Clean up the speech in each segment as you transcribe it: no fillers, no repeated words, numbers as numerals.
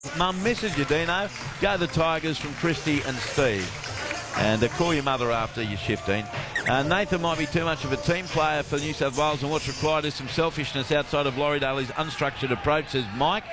Mum misses you, Dino. Go the Tigers from Christy and Steve. And call your mother after your shifting. Nathan might be too much of a team player for New South Wales, and what's required is some selfishness outside of Laurie Daly's unstructured approach, says Mike.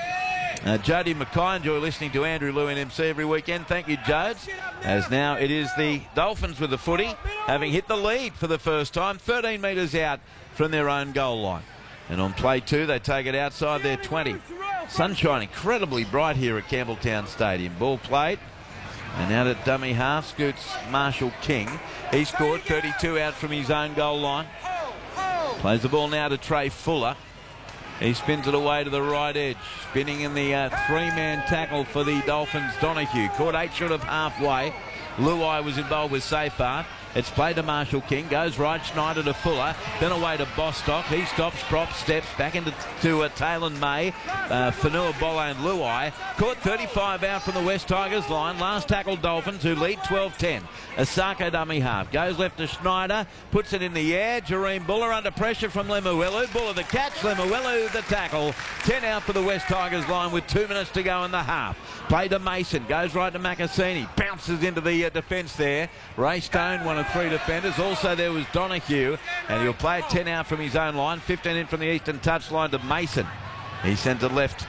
Jody Mackay, enjoy listening to Andrew Lewin MC every weekend. Thank you, Jodes. As now it is the Dolphins with the footy, having hit the lead for the first time, 13 metres out from their own goal line. And on play 2, they take it outside their 20. Sunshine incredibly bright here at Campbelltown Stadium. Ball played. And now that dummy half scoots Marshall King. He scored 32 out from his own goal line. Plays the ball now to Trey Fuller. He spins it away to the right edge. Spinning in the three-man tackle for the Dolphins, Donahue. Caught 8 short of halfway. Luai was involved with Safar. It's played to Marshall King. Goes right, Schneider to Fuller. Then away to Bostock. He stops, props, steps back into Taylor May. Fanua Bolle and Luai. Caught 35 out from the West Tigers line. Last tackle Dolphins, who lead 12-10. Asako dummy half. Goes left to Schneider. Puts it in the air. Jareem Buller under pressure from Lemuelu. Buller the catch. Lemuelu the tackle. 10 out for the West Tigers line with 2 minutes to go in the half. Play to Mason. Goes right to Makasini. Bounces into the defence there. Ray Stone, one of 3 defenders. Also there was Donahue, and he'll play it 10 out from his own line. 15 in from the eastern touchline to Mason. He sends it left.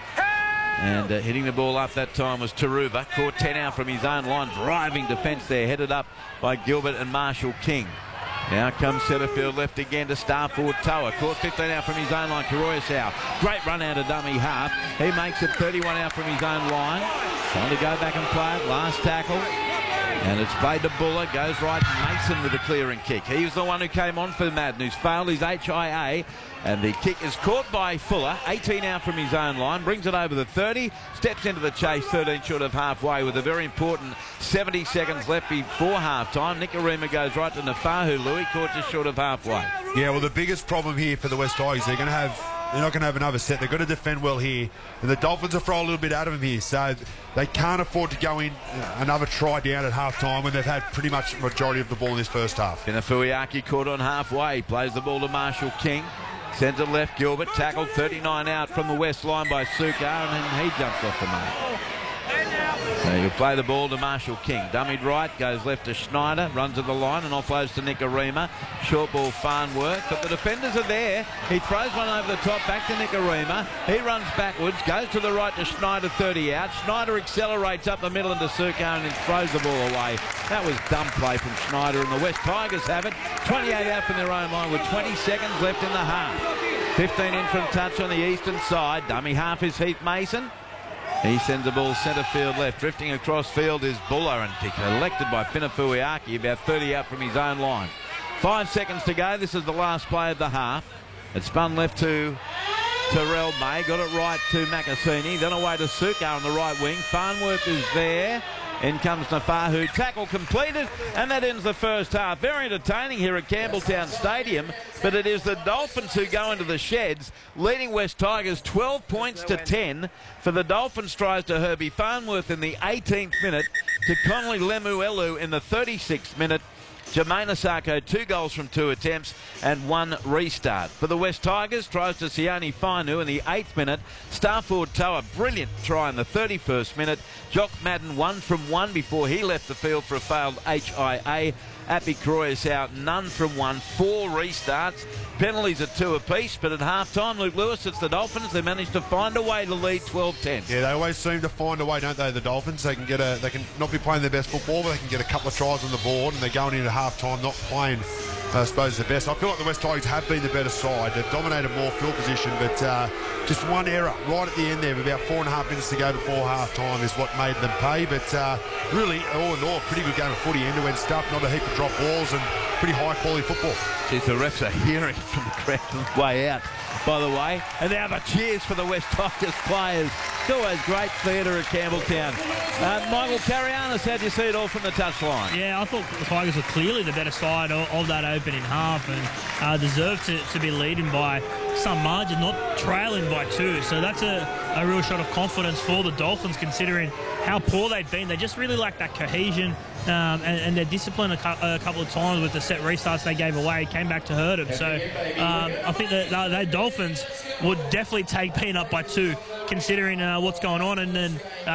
And hitting the ball up that time was Taruva. Caught 10 out from his own line. Driving defence there, headed up by Gilbert and Marshall King. Now comes Setterfield left again to star forward Toa. Caught 15 out from his own line, Karoyasau. Great run out of dummy half. He makes it 31 out from his own line. Trying to go back and play it. Last tackle. And it's played to Buller. Goes right. Mason with a clearing kick. He was the one who came on for Madden, who's failed his HIA. And the kick is caught by Fuller. 18 out from his own line. Brings it over the 30. Steps into the chase 13 short of halfway with a very important 70 seconds left before half-time. Nikorima goes right to Nafahu. Louis caught just short of halfway. Yeah, well, the biggest problem here for the West Tigers, they're not going to have another set. They've got to defend well here. And the Dolphins will throw a little bit out of them here. So they can't afford to go in another try down at half-time when they've had pretty much the majority of the ball in this first half. Fuiaki caught on halfway. Plays the ball to Marshall King. Sends it left, Gilbert. Tackled 39 out from the west line by Suka, and then he jumps off the mark. So he'll play the ball to Marshall King. Dummied right, goes left to Schneider, runs at the line and offloads to Nikorima. Short ball, Farnworth, but the defenders are there. He throws one over the top, back to Nikorima. He runs backwards, goes to the right to Schneider, 30 out. Schneider accelerates up the middle into Suka and then throws the ball away. That was dumb play from Schneider, and the West Tigers have it. 28 out from their own line with 20 seconds left in the half. 15 in from touch on the eastern side. Dummy half is Heath Mason. He sends the ball centre field left. Drifting across field is Buller, and collected by Finafuiaki, about 30 out from his own line. 5 seconds to go. This is the last play of the half. It spun left to Terrell May. Got it right to Makasini. Then away to Suka on the right wing. Farnworth is there. In comes Nafahu. Tackle completed, and that ends the first half. Very entertaining here at Campbelltown Stadium, but it is the Dolphins who go into the sheds, leading West Tigers 12 points to 10. For the Dolphins, tries to Herbie Farnworth in the 18th minute, to Connolly Lemuelu in the 36th minute. Jermaine Asako, 2 goals from 2 attempts and 1 restart. For the West Tigers, tries to Sione Fainu in the 8th minute. Starford Toa, brilliant try in the 31st minute. Jock Madden, 1 from 1 before he left the field for a failed HIA. Appy Croyas out, none from 1, 4 restarts. Penalties at 2 apiece, but at half-time, Luke Lewis, it's the Dolphins. They managed to find a way to lead 12-10. Yeah, they always seem to find a way, don't they, the Dolphins? They can not be playing their best football, but they can get a couple of tries on the board, and they're going into half-time not playing, I suppose, the best. I feel like the West Tigers have been the better side. They've dominated more field position, but just one error right at the end there, with about 4.5 minutes to go before half-time, is what made them pay. But really, all in all, pretty good game of footy, end-to-end stuff, not a heap of drop balls, and pretty high-quality football. Geez, the refs are hearing from the crowd on the way out, by the way. And now the cheers for the West Tigers players. It's always great theatre at Campbelltown. Michael Carianis, how'd you see it all from the touchline? Yeah, I thought the Tigers were clearly the better side of that opening half, and deserved to be leading by some margin, not trailing by 2. So that's a real shot of confidence for the Dolphins, considering how poor they've been. They just really lack that cohesion and their discipline a couple of times with the set restarts they gave away. Came back to hurt them. So I think that the Dolphins would definitely take being up by 2, considering what's going on. And then